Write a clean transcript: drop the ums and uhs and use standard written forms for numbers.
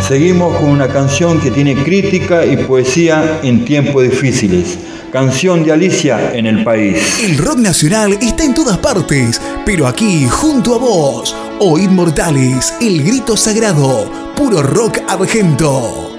Seguimos con una canción que tiene crítica y poesía en tiempos difíciles. Canción de Alicia en el país. El rock nacional está en todas partes, pero aquí, junto a vos, Oíd Mortales, el grito sagrado, puro rock argento.